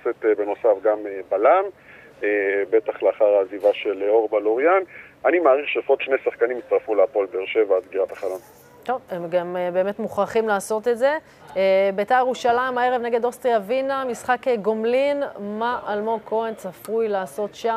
נכנסת בנוסף גם בלם, בטח לאחר העזיבה של אור בלוריאן. אני מעריך שפות שני שחקנים יצטרפו להפועל באר שבע עד סגירת החלון. טוב, הם גם באמת מוכרחים לעשות את זה. בית"ר ירושלים הערב נגד אוסטריה ווינה, משחק גומלין, מה אלמוג כהן צפוי לעשות שם?